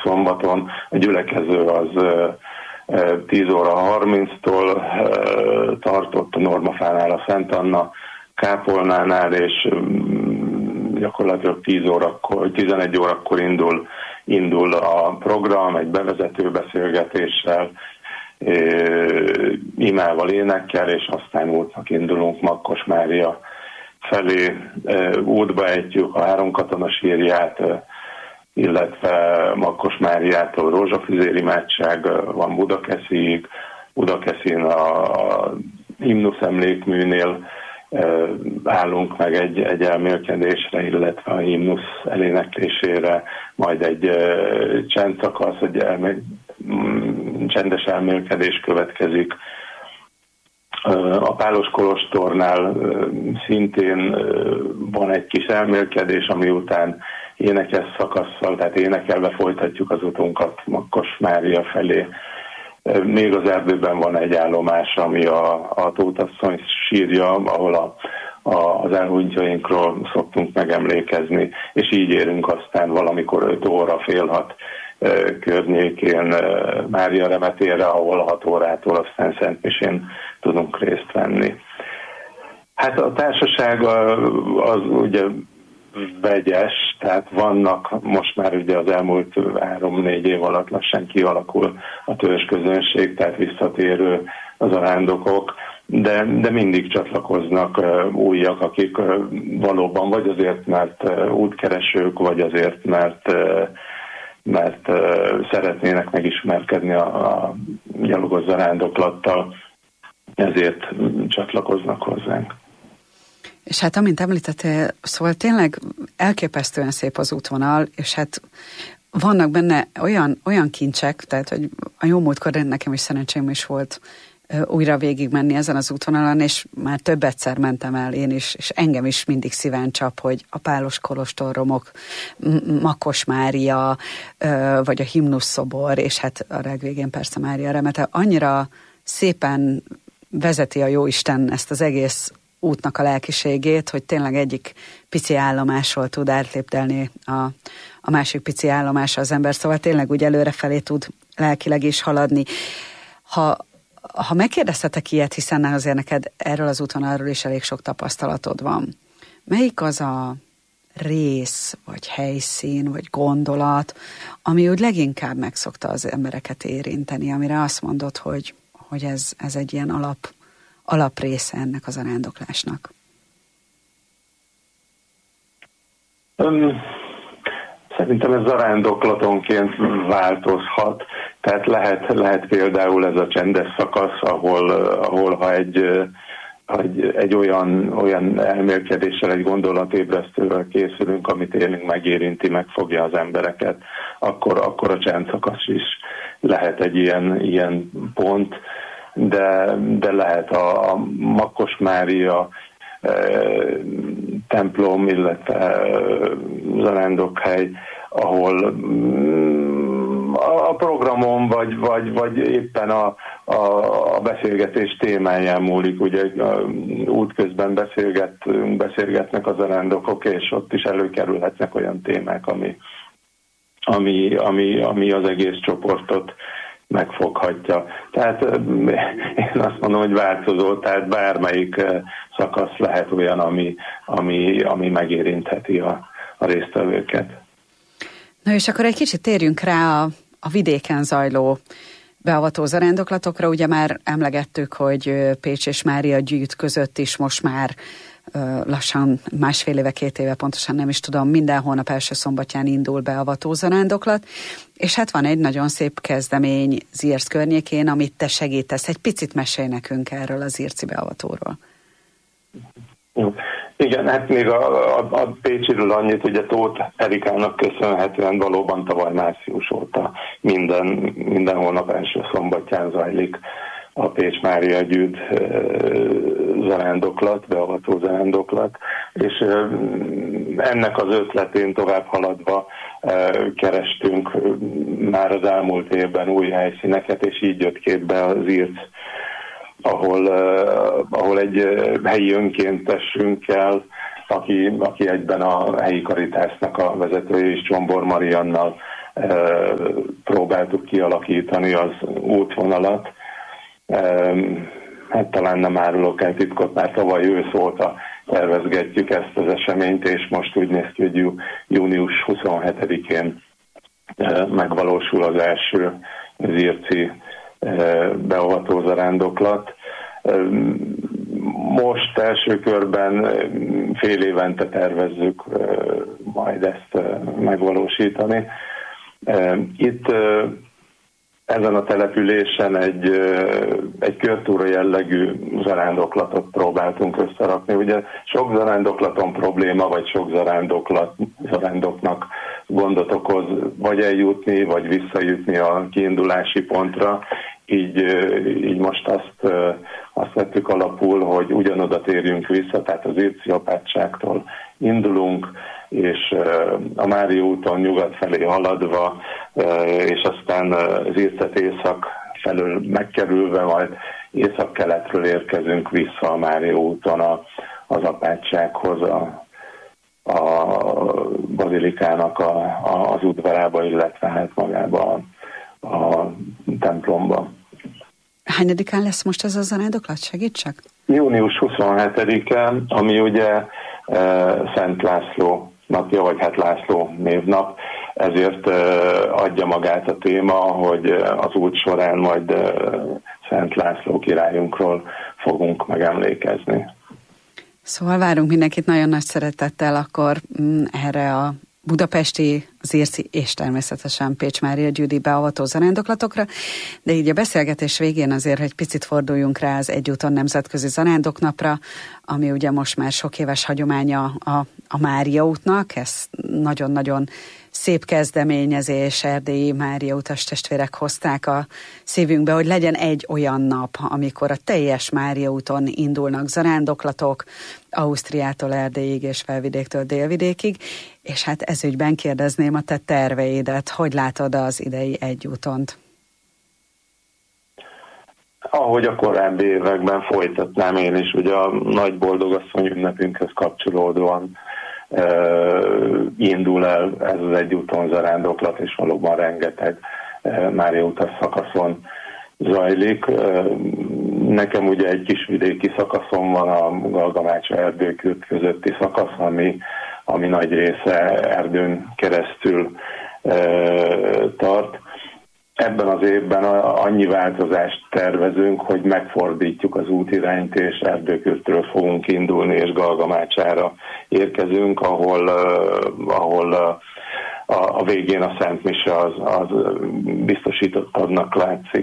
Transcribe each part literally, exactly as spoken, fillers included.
szombaton. A gyülekező az tíz óra harminctól tartott a Normafánál a Szent Anna kápolnánál, és gyakorlatilag tíz órakor, tizenegy órakor indul, indul a program egy bevezető beszélgetéssel, imával, énekkel, és aztán útnak indulunk Makkos Mária felé. Útba ejtjük a három katona sírját, illetve Makkos Máriától rózsafüzér imádság van Budakesziig, Budakeszin a, a himnusz emlékműnél állunk meg egy, egy elmélkedésre, illetve a himnusz eléneklésére, majd egy csendszakasz, egy elmé, csendes elmélkedés következik. A Pálos kolostornál szintén van egy kis elmélkedés, ami után énekes szakasszal, tehát énekelve folytatjuk az utunkat Makkos Mária felé. Még az erdőben van egy állomás, ami a, a Tótasszony sírja, ahol a, a, az elhunytjainkról szoktunk megemlékezni, és így érünk aztán valamikor öt óra, fél hat környékén Mária remetére, ahol hat órától aztán szentmisén tudunk részt venni. Hát a társaság az ugye vegyes, tehát vannak most már ugye az elmúlt három-négy év alatt lassan kialakul a törzs közönség, tehát visszatérő az arándokok, de, de mindig csatlakoznak uh, újak, akik uh, valóban vagy azért, mert uh, útkeresők, vagy azért, mert, uh, mert uh, szeretnének megismerkedni a, a gyalogos zarándoklattal, ezért csatlakoznak hozzánk. És hát amint említettél, szóval tényleg elképesztően szép az útvonal, és hát vannak benne olyan, olyan kincsek, tehát hogy a jó múltkor nekem is szerencsém is volt újra végig menni ezen az útvonalon, és már több egyszer mentem el én is, és engem is mindig szíven csap, hogy a Pálos kolostor romok, Makkos Mária, vagy a himnusz szobor, és hát a legvégén persze Mária remete, annyira szépen vezeti a Jóisten ezt az egész útnak a lelkiségét, hogy tényleg egyik pici állomásról tud átlépdelni a, a másik pici állomásra az ember, szóval tényleg úgy előrefelé tud lelkileg is haladni. Ha, ha megkérdeztetek ilyet, hiszen azért neked erről az útvonalról is elég sok tapasztalatod van, melyik az a rész, vagy helyszín, vagy gondolat, ami úgy leginkább megszokta az embereket érinteni, amire azt mondod, hogy, hogy ez, ez egy ilyen alap alaprésze ennek az zarándoklásnak? Um, szerintem ez zarándoklatonként változhat. Tehát lehet, lehet például ez a csendes szakasz, ahol, ahol ha egy, egy, egy olyan, olyan elmélkedéssel, egy gondolatébresztővel készülünk, amit élünk, megérinti, megfogja az embereket, akkor, akkor a csendszakasz is lehet egy ilyen, ilyen pont, de, de lehet a, a Makkos Mária e, templom, illetve e, zarándokhely, ahol mm, a programon, vagy, vagy, vagy éppen a, a, a beszélgetés témáján múlik. Ugye útközben beszélgetünk, beszélgetnek az zarándokok, és ott is előkerülhetnek olyan témák, ami, ami, ami, ami az egész csoportot megfoghatja. Tehát én azt mondom, hogy változó, tehát bármelyik szakasz lehet olyan, ami, ami, ami megérintheti a, a résztvevőket. Na és akkor egy kicsit térjünk rá a, a vidéken zajló beavató zarándoklatokra. Ugye már emlegettük, hogy Pécs és Mária Gyűjt között is most már lassan másfél éve, két éve, pontosan nem is tudom, minden hónap első szombatján indul beavató zarándoklat, és hát van egy nagyon szép kezdemény Zirc környékén, amit te segítesz. Egy picit mesélj nekünk erről az zirci beavatóról. Igen, hát még a, a, a Pécsiről annyit, ugye Tóth Erikának köszönhetően valóban tavaly március óta minden, minden hónap első szombatján zajlik a Pécs Mária Gyűjt zarándoklat, beavató zarándoklat, és ennek az ötletén tovább haladva kerestünk már az elmúlt évben új helyszíneket, és így jött képbe a Zirc, ahol, ahol egy helyi önkéntesünkkel, aki, aki egyben a helyi Karitásznak a vezetője is, Csombor Mariannal próbáltuk kialakítani az útvonalat. Hát talán nem árulok el titkot, már tavaly ősz óta tervezgetjük ezt az eseményt, és most úgy néz ki, hogy június huszonhetedikén megvalósul az első zirci beavató zarándoklat. Most első körben fél évente tervezzük majd ezt megvalósítani. Itt ezen a településen egy, egy körtúra jellegű zarándoklatot próbáltunk összerakni. Ugye sok zarándoklaton probléma, vagy sok zarándoklat, zarándoknak gondot okoz, vagy eljutni, vagy visszajutni a kiindulási pontra. Így, így most azt, azt vettük alapul, hogy ugyanoda térjünk vissza, tehát az Irci apátságtól indulunk, és a Mária úton nyugat felé haladva, és aztán az Ircet észak felől megkerülve, majd észak-keletről érkezünk vissza a Mária úton a, az apátsághoz, a, a bazilikának a, a, az udvarába, illetve hát magába a, a templomba. Hányadikán lesz most ez a zarándoklat? Segíts csak! június huszonhetedike, ami ugye e, Szent László napja, vagy hát László névnap, ezért e, adja magát a téma, hogy az út során majd e, Szent László királyunkról fogunk megemlékezni. Szóval várunk mindenkit nagyon nagy szeretettel akkor mm, erre a budapesti, az Irci és természetesen Pécs Mária Gyüdi beavató zarándoklatokra, de így a beszélgetés végén azért egy picit forduljunk rá az Egyúton Nemzetközi Zarándoknapra, ami ugye most már sok éves hagyománya a, a Mária útnak, ez nagyon-nagyon szép kezdeményezés, erdélyi Mária utas testvérek hozták a szívünkbe, hogy legyen egy olyan nap, amikor a teljes Mária úton indulnak zarándoklatok, Ausztriától Erdélyig és Felvidéktől Délvidékig, és hát ezügyben kérdezném a te terveidet, hogy látod az idei Egyútont? Ahogy a korábbi években folytatnám én is, ugye a nagy boldogasszony ünnepünkhöz kapcsolódóan Uh, indul el ez az Egyúton zarándoklat, és valóban rengeteg uh, Mária utas szakaszon zajlik. Uh, nekem ugye egy kis vidéki szakaszon van, a Galgamácsa Erdőkült közötti szakasz, ami, ami nagy része erdőn keresztül uh, tart. Ebben az évben annyi változást tervezünk, hogy megfordítjuk az útirányt, és Erdőkürtről fogunk indulni, és Galgamácsára érkezünk, ahol, uh, ahol uh, a, a végén a Szent Mise az, az biztosítottabbnak látszik.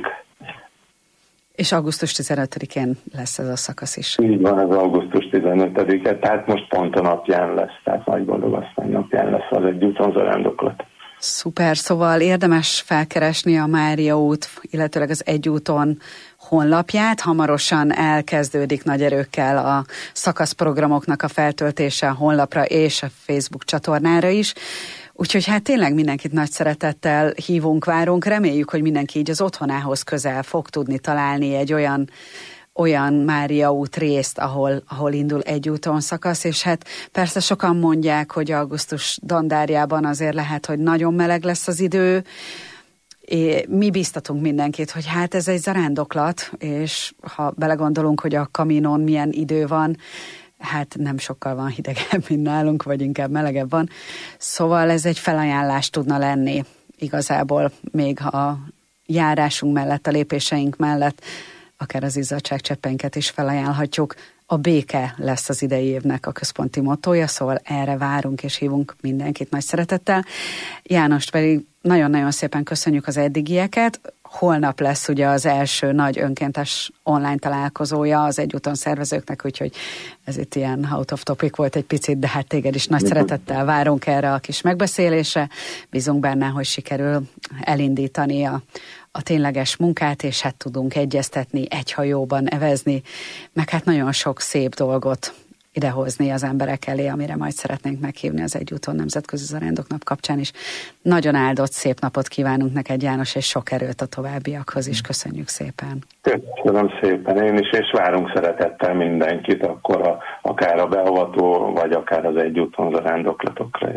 És augusztus tizenötödikén lesz ez a szakasz is. Így van, ez augusztus tizenötödike, tehát most pont a napján lesz, tehát Nagyboldogasszony napján lesz az Egyúton zarándoklat. Szuper, szóval érdemes felkeresni a Mária út, illetőleg az Egyúton honlapját. Hamarosan elkezdődik nagy erőkkel a szakaszprogramoknak a feltöltése a honlapra és a Facebook csatornára is. Úgyhogy hát tényleg mindenkit nagy szeretettel hívunk, várunk. Reméljük, hogy mindenki így az otthonához közel fog tudni találni egy olyan olyan Mária út részt, ahol, ahol indul Egyúton szakasz, és hát persze sokan mondják, hogy augusztus dandárjában azért lehet, hogy nagyon meleg lesz az idő. É, mi biztatunk mindenkit, hogy hát ez egy zarándoklat, és ha belegondolunk, hogy a Kaminon milyen idő van, hát nem sokkal van hidegebb, mint nálunk, vagy inkább melegebb van. Szóval ez egy felajánlás tudna lenni igazából még a járásunk mellett, a lépéseink mellett, akár az izzadságcseppenket is felajánlhatjuk. A béke lesz az idei évnek a központi mottója, szóval erre várunk és hívunk mindenkit nagy szeretettel. Jánost pedig nagyon-nagyon szépen köszönjük az eddigieket. Holnap lesz ugye az első nagy önkéntes online találkozója az Egyúton szervezőknek, úgyhogy ez itt ilyen out of topic volt egy picit, de hát téged is nagy szeretettel várunk erre a kis megbeszélésre. Bízunk benne, hogy sikerül elindítani a a tényleges munkát, és hát tudunk egyeztetni, egy hajóban evezni, meg hát nagyon sok szép dolgot idehozni az emberek elé, amire majd szeretnénk meghívni az Egyúton Nemzetközi Zarándoknap kapcsán is. Nagyon áldott szép napot kívánunk neked, János, és sok erőt a továbbiakhoz is. Köszönjük szépen. Köszönöm szépen én is, és várunk szeretettel mindenkit, akkor a, akár a beavató, vagy akár az Egyúton zarándoklatokra is.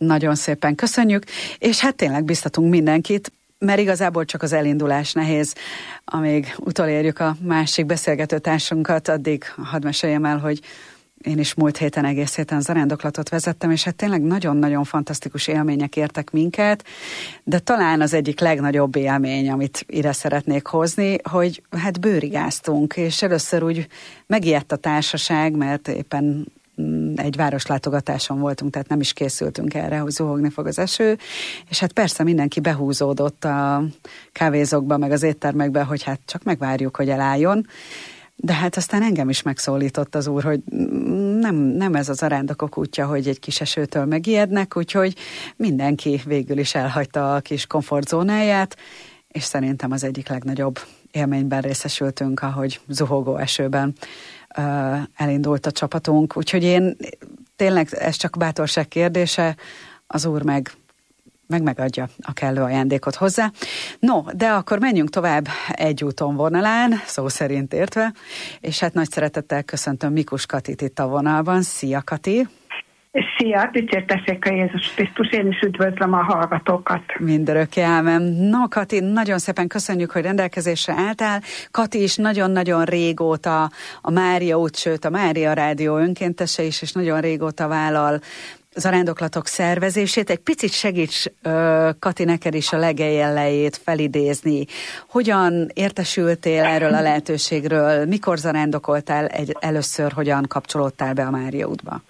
Nagyon szépen köszönjük, és hát tényleg biztatunk mindenkit, mert igazából csak az elindulás nehéz. Amíg utolérjük a másik beszélgetőtársunkat, addig hadd meséljem el, hogy én is múlt héten, egész héten zarándoklatot vezettem, és hát tényleg nagyon-nagyon fantasztikus élmények értek minket, de talán az egyik legnagyobb élmény, amit ide szeretnék hozni, hogy hát bőrigáztunk, és először úgy megijedt a társaság, mert éppen egy városlátogatáson voltunk, tehát nem is készültünk erre, hogy zuhogni fog az eső, és hát persze mindenki behúzódott a kávézókba, meg az éttermekbe, hogy hát csak megvárjuk, hogy elálljon. De hát aztán engem is megszólított az úr, hogy nem, nem ez az zarándokok útja, hogy egy kis esőtől megijednek, úgyhogy mindenki végül is elhagyta a kis komfortzónáját, és szerintem az egyik legnagyobb élményben részesültünk, ahogy zuhogó esőben uh, elindult a csapatunk. Úgyhogy én tényleg, ez csak bátorság kérdése, az úr meg meg megadja a kellő ajándékot hozzá. No, de akkor menjünk tovább egy úton vonalán, szó szerint értve, és hát nagy szeretettel köszöntöm Mikus Katit itt a vonalban. Szia, Kati! Szia, dicsértessék a Jézus Krisztus, én is üdvözlöm a hallgatókat. Mindörökké ámen. No, Kati, nagyon szépen köszönjük, hogy rendelkezésre álltál. Kati is nagyon-nagyon régóta a Mária út, sőt a Mária Rádió önkéntese is, és nagyon régóta vállal zarándoklatok szervezését. Egy picit segíts, Kati, neked is a legelejét felidézni. Hogyan értesültél erről a lehetőségről? Mikor zarándokoltál egy, először, hogyan kapcsolódtál be a Mária útba?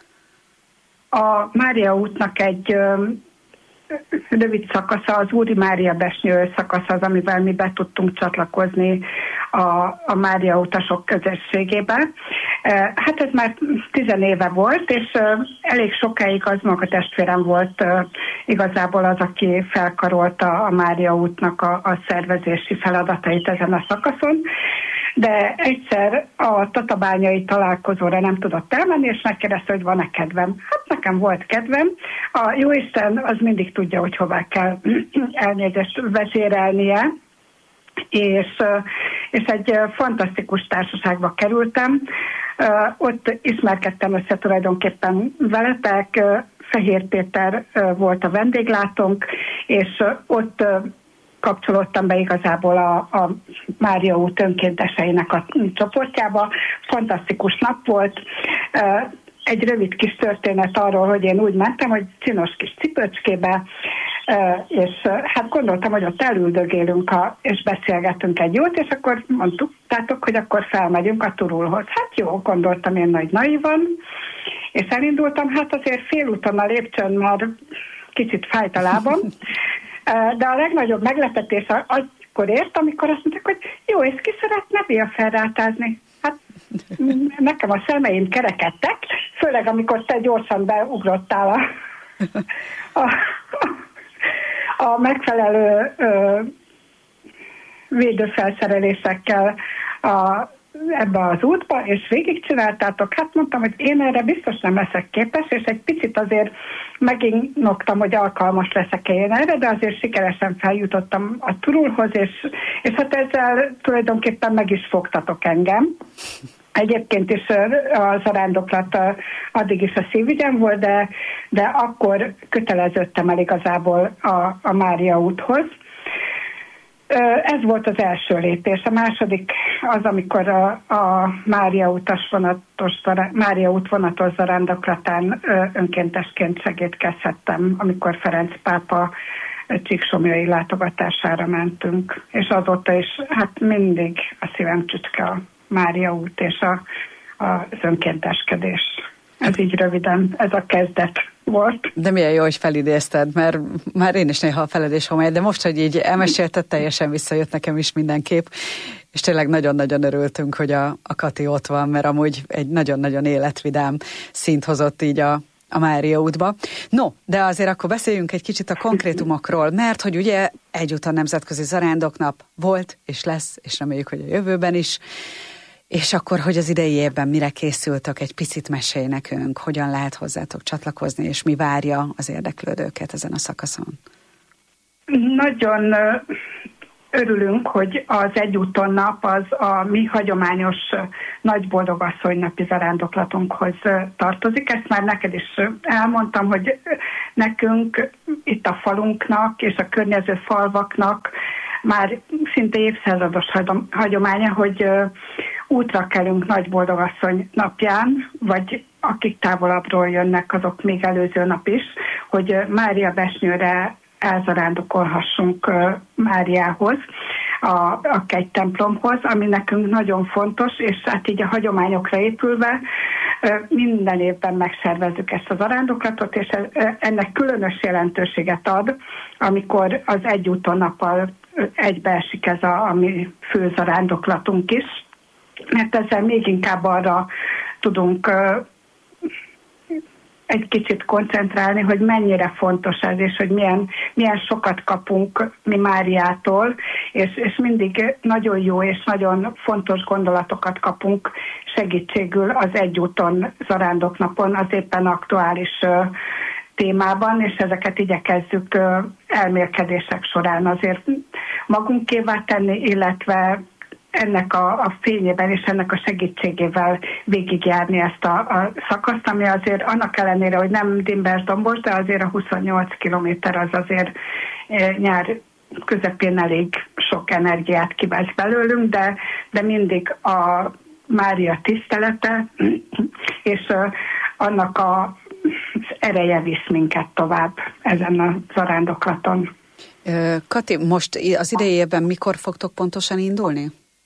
A Mária útnak egy ö, rövid szakasza, az Úri Mária Besnyő szakasz az, amivel mi be tudtunk csatlakozni a, a Mária utasok közösségébe. Hát ez már tizenéve volt, és elég sokáig az maga testvérem volt igazából az, aki felkarolta a Mária útnak a, a szervezési feladatait ezen a szakaszon, de egyszer a tatabányai találkozóra nem tudott elmenni, és megkérdezte, hogy van-e kedvem. Hát nekem volt kedvem. A Jóisten az mindig tudja, hogy hová kell elnézést vezérelnie, és, és egy fantasztikus társaságba kerültem. Ott ismerkedtem össze tulajdonképpen veletek, Fehér Péter volt a vendéglátónk, és ott kapcsolódtam be igazából a, a Mária út önkénteseinek a csoportjába. Fantasztikus nap volt. Egy rövid kis történet arról, hogy én úgy mentem, hogy csinos kis cipőcskébe, és hát gondoltam, hogy ott elüldögélünk a, és beszélgettünk egy jót, és akkor mondtuk, tátok, hogy akkor felmegyünk a Turulhoz. Hát jó, gondoltam én nagy naivan, és elindultam, hát azért félúton a lépcsőn már kicsit fájt a lábam, de a legnagyobb meglepetés akkor ért, amikor azt mondták, hogy jó, és ki szeretne biaferrátázni? Hát nekem a szemeim kerekedtek, főleg amikor te gyorsan beugrottál a, a, a megfelelő ö, védőfelszerelésekkel a, ebbe az útba, és végigcsináltátok. Hát mondtam, hogy én erre biztos nem leszek képes, és egy picit azért meginoktam, hogy alkalmas leszek én erre, de azért sikeresen feljutottam a Turulhoz, és, és hát ezzel tulajdonképpen meg is fogtatok engem. Egyébként is a zarándoklat addig is a szívügyem volt, de, de akkor köteleződtem el igazából a, a Mária úthoz. Ez volt az első lépés. A második az, amikor a, a Mária utas vonatos, Mária út vonatos zarándoklatán önkéntesként segítkezhettem, amikor Ferenc pápa csíksomlyai látogatására mentünk. És azóta is hát mindig a szívem csücske a Mária út és a, a, az önkénteskedés. Ez így röviden, ez a kezdet volt. De milyen jó, hogy felidézted, mert már én is néha a feledés homály, de most, hogy így elmesélted, teljesen visszajött nekem is mindenképp, és tényleg nagyon-nagyon örültünk, hogy a, a Kati ott van, mert amúgy egy nagyon-nagyon életvidám szint hozott így a, a Mária útba. No, de azért akkor beszéljünk egy kicsit a konkrétumokról, mert hogy ugye egyúttal Nemzetközi Zarándoknap volt, és lesz, és reméljük, hogy a jövőben is. És akkor, hogy az idei évben mire készültök, egy picit mesélj nekünk, hogyan lehet hozzátok csatlakozni, és mi várja az érdeklődőket ezen a szakaszon? Nagyon örülünk, hogy az egyúton nap az a mi hagyományos nagy boldogasszony napi zarándoklatunkhoz tartozik. Ezt már neked is elmondtam, hogy nekünk itt a falunknak és a környező falvaknak már szinte évszázados hagyománya, hogy útra kelünk nagy boldogasszony napján, vagy akik távolabbról jönnek, azok még előző nap is, hogy Mária besnyőre elzarándokolhassunk Máriához, a, a kegytemplomhoz, ami nekünk nagyon fontos, és hát így a hagyományokra épülve minden évben megszervezzük ezt a zarándoklatot, és ennek különös jelentőséget ad, amikor az egyúton nappal egybeesik ez a, a mi fő zarándoklatunk is, mert ezzel még inkább arra tudunk egy kicsit koncentrálni, hogy mennyire fontos ez, és hogy milyen, milyen sokat kapunk mi Máriától, és, és mindig nagyon jó és nagyon fontos gondolatokat kapunk segítségül az egyúton zarándoknapon, az éppen aktuális uh, témában, és ezeket igyekezzük uh, elmélkedések során azért magunkévá tenni, illetve ennek a, a fényében és ennek a segítségével végigjárni ezt a, a szakaszt, ami azért annak ellenére, hogy nem Dimbers-dombos, de azért a huszonnyolc kilométer az azért e, nyár közepén elég sok energiát kivesz belőlünk, de, de mindig a Mária tisztelete és uh, annak a, az ereje visz minket tovább ezen a zarándoklaton. Kati, most az idei évben mikor fogtok pontosan indulni?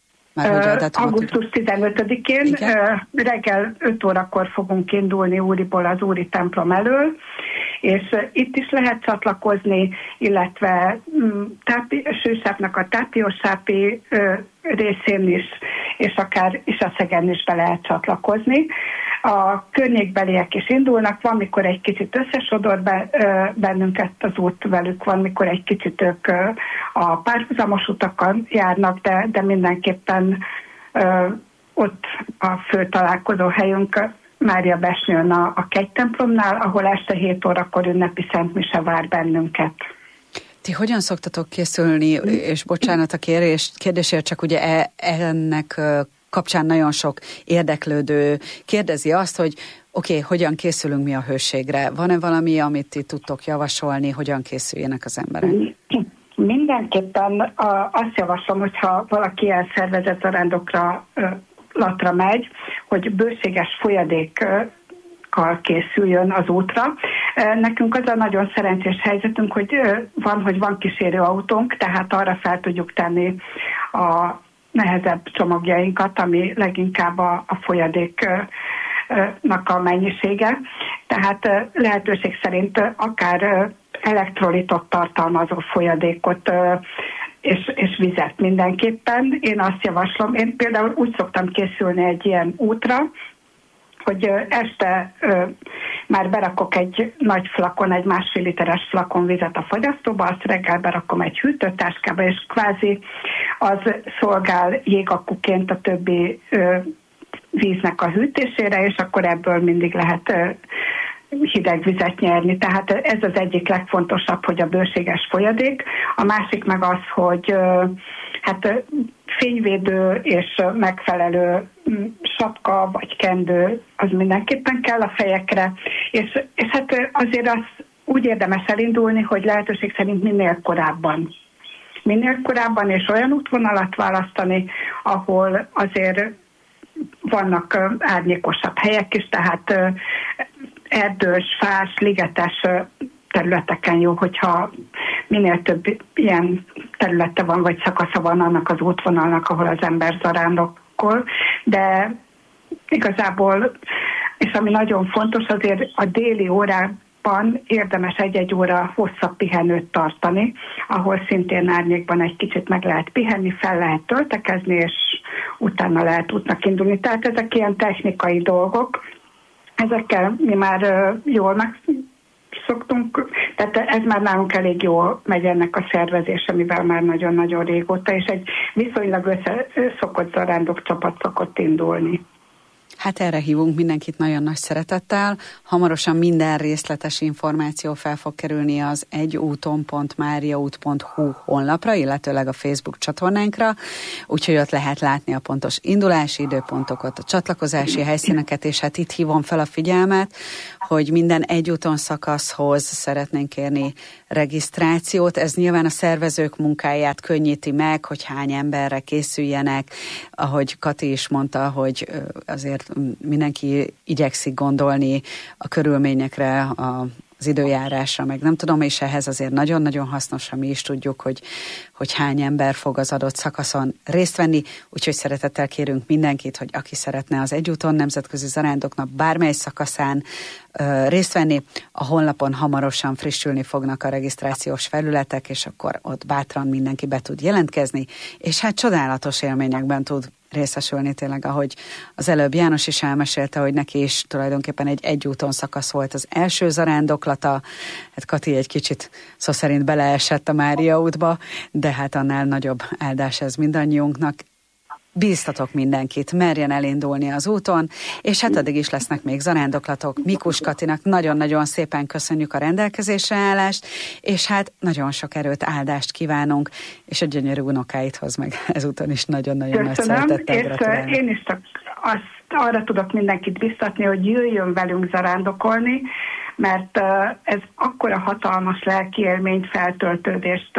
Uh, augusztus tizenötödikén uh, reggel öt órakor fogunk indulni Úriból, az Úri templom elől, és uh, itt is lehet csatlakozni, illetve um, tápi, Sősápnak a Tápiósápi uh, részén is, és akár Isaszegen is be lehet csatlakozni. A környékbeliek is indulnak, van, mikor egy kicsit összesodor be, uh, bennünket az út velük, van, mikor egy kicsit ők uh, a párhuzamos utakon járnak, de, de mindenképpen uh, ott a fő találkozó helyünk Mária Besnyőn a, a kegytemplomnál, ahol este hét órakor ünnepi szentmise vár bennünket. Ti hogyan szoktatok készülni, és bocsánat a kérdés, kérdésért, csak ugye e, ennek kapcsán nagyon sok érdeklődő kérdezi azt, hogy oké, okay, hogyan készülünk mi a hőségre? Van-e valami, amit ti tudtok javasolni, hogyan készüljenek az emberek? Mindenképpen a, azt javaslom, hogyha valaki elszervezett zarándokra latra megy, hogy bőséges folyadékkal készüljön az útra. Nekünk az a nagyon szerencsés helyzetünk, hogy van, hogy van kísérő autónk, tehát arra fel tudjuk tenni a nehezebb csomagjainkat, ami leginkább a, a folyadéknak a mennyisége. Tehát lehetőség szerint akár elektrolitot tartalmazó folyadékot és, és vizet mindenképpen. Én azt javaslom, én például úgy szoktam készülni egy ilyen útra, hogy este ö, már berakok egy nagy flakon, egy másfél literes flakon vizet a fagyasztóba, azt reggel berakom egy hűtőtáskába, és kvázi az szolgál jégakuként a többi ö, víznek a hűtésére, és akkor ebből mindig lehet ö, hideg vizet nyerni. Tehát ez az egyik legfontosabb, hogy a bőséges folyadék. A másik meg az, hogy ö, hát fényvédő és megfelelő sapka vagy kendő, az mindenképpen kell a fejekre, és, és hát azért az úgy érdemes elindulni, hogy lehetőség szerint minél korábban. Minél korábban, és olyan útvonalat választani, ahol azért vannak árnyékosabb helyek is, tehát erdős, fás, ligetes területeken jó, hogyha minél több ilyen területe van, vagy szakasza van annak az útvonalnak, ahol az ember zarándokol, de igazából, és ami nagyon fontos, azért a déli órában érdemes egy-egy óra hosszabb pihenőt tartani, ahol szintén árnyékban egy kicsit meg lehet pihenni, fel lehet töltekezni, és utána lehet útnak indulni. Tehát ezek ilyen technikai dolgok, ezekkel mi már jól meg szoktunk, tehát ez már nálunk elég jól megy ennek a szervezése, mivel már nagyon-nagyon régóta, és egy viszonylag összeszokott zarándok csapat szokott indulni. Hát erre hívunk mindenkit nagyon nagy szeretettel. Hamarosan minden részletes információ fel fog kerülni az egyúton pont máriaút pont hu honlapra, illetőleg a Facebook csatornánkra, úgyhogy ott lehet látni a pontos indulási időpontokat, a csatlakozási helyszíneket, és hát itt hívom fel a figyelmet, hogy minden egyúton szakaszhoz szeretnénk kérni regisztrációt. Ez nyilván a szervezők munkáját könnyíti meg, hogy hány emberre készüljenek. Ahogy Kati is mondta, hogy azért mindenki igyekszik gondolni a körülményekre, a az időjárásra, meg nem tudom, és ehhez azért nagyon-nagyon hasznos, ha mi is tudjuk, hogy, hogy hány ember fog az adott szakaszon részt venni, úgyhogy szeretettel kérünk mindenkit, hogy aki szeretne az Egyúton Nemzetközi Zarándoknap bármely szakaszán ö, részt venni, a honlapon hamarosan frissülni fognak a regisztrációs felületek, és akkor ott bátran mindenki be tud jelentkezni, és hát csodálatos élményekben tud részesülni tényleg, ahogy az előbb János is elmesélte, hogy neki is tulajdonképpen egy egyúton szakasz volt az első zarándoklata. Hát Kati egy kicsit szó szerint beleesett a Mária útba, de hát annál nagyobb áldás ez mindannyiunknak. Bíztatok mindenkit, merjen elindulni az úton, és hát addig is lesznek még zarándoklatok. Mikus Katinak nagyon-nagyon szépen köszönjük a rendelkezésre állást, és hát nagyon sok erőt, áldást kívánunk, és a gyönyörű unokáithoz meg ezúton is nagyon-nagyon nagy szeretettel gratulálunk. És én is csak azt, arra tudok mindenkit biztatni, hogy jöjjön velünk zarándokolni, mert ez akkora hatalmas lelki élményt, feltöltődést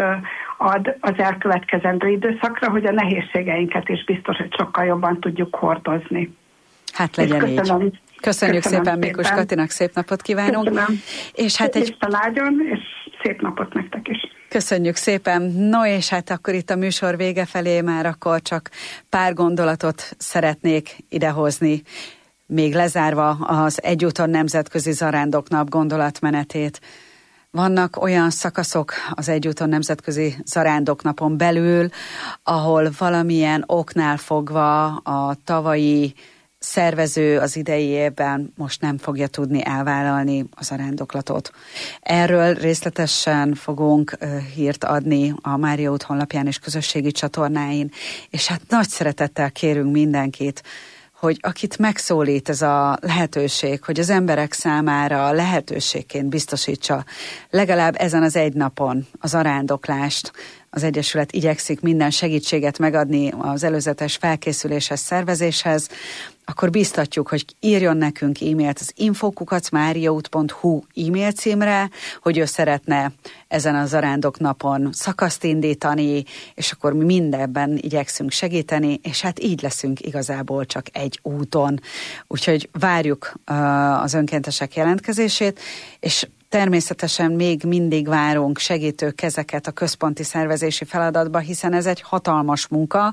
ad az elkövetkezendő időszakra, hogy a nehézségeinket is biztos, hogy sokkal jobban tudjuk hordozni. Hát legyen köszönöm, így. Köszönjük köszönöm szépen, szépen Mikus Katinak, szép napot kívánunk. Köszönöm. És hát egy... Isten áldjon, és szép napot nektek is. Köszönjük szépen. No, és hát akkor itt a műsor vége felé már akkor csak pár gondolatot szeretnék idehozni, még lezárva az Egyúton Nemzetközi Zarándoknap gondolatmenetét. Vannak olyan szakaszok az Egyúton Nemzetközi Zarándoknapon belül, ahol valamilyen oknál fogva a tavalyi szervező az idei évben most nem fogja tudni elvállalni a zarándoklatot. Erről részletesen fogunk hírt adni a Mária út honlapján és közösségi csatornáin, és hát nagy szeretettel kérünk mindenkit, hogy akit megszólít ez a lehetőség, hogy az emberek számára lehetőségként biztosítsa legalább ezen az egy napon az zarándoklást. Az Egyesület igyekszik minden segítséget megadni az előzetes felkészüléshez, szervezéshez, akkor biztatjuk, hogy írjon nekünk e-mailt az info kukac máriaút pont hu e-mail címre, hogy ő szeretne ezen a zarándoknapon szakaszt indítani, és akkor mi mindenben igyekszünk segíteni, és hát így leszünk igazából csak egy úton. Úgyhogy várjuk uh, az önkéntesek jelentkezését, és természetesen még mindig várunk segítő kezeket a központi szervezési feladatba, hiszen ez egy hatalmas munka,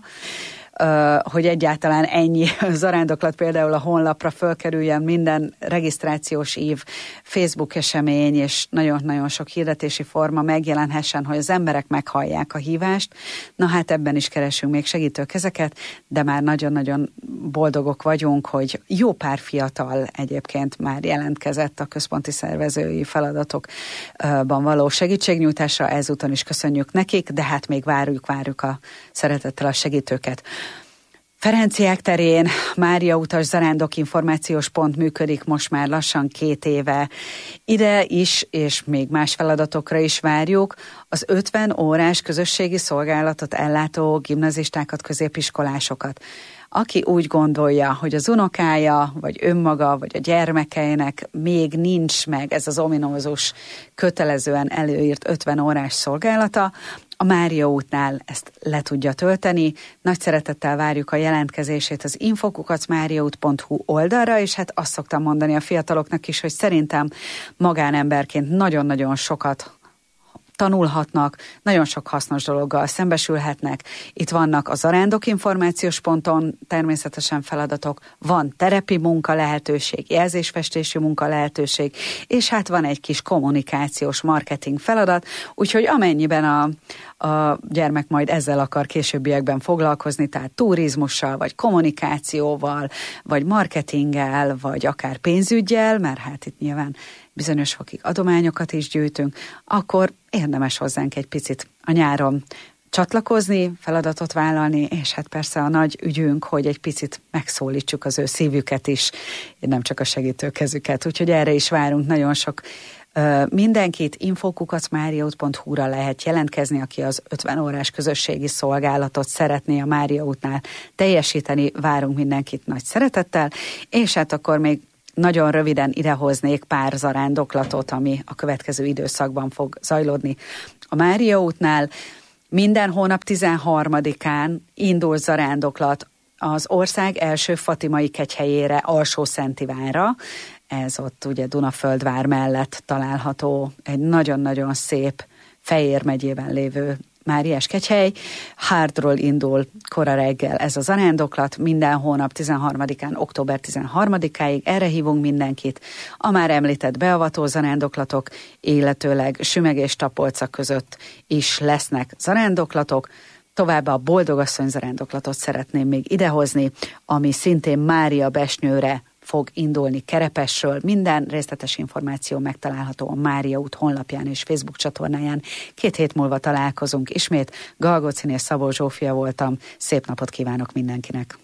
hogy egyáltalán ennyi zarándoklat például a honlapra fölkerüljen, minden regisztrációs ív, Facebook esemény és nagyon-nagyon sok hirdetési forma megjelenhessen, hogy az emberek meghallják a hívást. Na hát ebben is keresünk még segítő kezeket, de már nagyon-nagyon boldogok vagyunk, hogy jó pár fiatal egyébként már jelentkezett a központi szervezői feladatokban való segítségnyújtásra, ezúton is köszönjük nekik, de hát még várjuk, várjuk a szeretettel a segítőket. Ferenciák terén Mária utas zarándok információs pont működik most már lassan két éve. Ide is, és még más feladatokra is várjuk az ötven órás közösségi szolgálatot ellátó gimnazistákat, középiskolásokat. Aki úgy gondolja, hogy az unokája, vagy önmaga, vagy a gyermekeinek még nincs meg ez az ominózus, kötelezően előírt ötven órás szolgálata, a Mária útnál ezt le tudja tölteni. Nagy szeretettel várjuk a jelentkezését az info kukac máriaút pont hu oldalra, és hát azt szoktam mondani a fiataloknak is, hogy szerintem magánemberként nagyon-nagyon sokat tanulhatnak, nagyon sok hasznos dologgal szembesülhetnek. Itt vannak a zarándok információs ponton természetesen feladatok, van terepi munka lehetőség, jelzésfestési munka lehetőség, és hát van egy kis kommunikációs marketing feladat, úgyhogy amennyiben a, a gyermek majd ezzel akar későbbiekben foglalkozni, tehát turizmussal, vagy kommunikációval, vagy marketinggel, vagy akár pénzüggyel, mert hát itt nyilván bizonyos fokig adományokat is gyűjtünk, akkor érdemes hozzánk egy picit a nyáron csatlakozni, feladatot vállalni, és hát persze a nagy ügyünk, hogy egy picit megszólítsuk az ő szívüket is, nem csak a segítőkezüket. Úgyhogy erre is várunk nagyon sok mindenkit. info kukac mária út pont hu-ra lehet jelentkezni, aki az ötven órás közösségi szolgálatot szeretné a Mária útnál teljesíteni. Várunk mindenkit nagy szeretettel, és hát akkor még nagyon röviden idehoznék pár zarándoklatot, ami a következő időszakban fog zajlódni a Mária útnál. Minden hónap tizenharmadikán indul zarándoklat az ország első fatimai kegyhelyére, Alsó-Szentivánra. Ez ott ugye Dunaföldvár mellett található, egy nagyon-nagyon szép Fejér megyében lévő Máriás kegyhely. Hárdról indul kora reggel ez a zarándoklat, minden hónap tizenharmadikán, október tizenharmadikáig. Erre hívunk mindenkit. A már említett beavató zarándoklatok, illetőleg Sümeg és Tapolca között is lesznek zarándoklatok. Továbbá a Boldogasszony zarándoklatot szeretném még idehozni, ami szintén Mária Besnyőre fog indulni Kerepesről. Minden részletes információ megtalálható a Mária út honlapján és Facebook csatornáján. Két hét múlva találkozunk ismét. Galgócin és Szabó Zsófia voltam. Szép napot kívánok mindenkinek!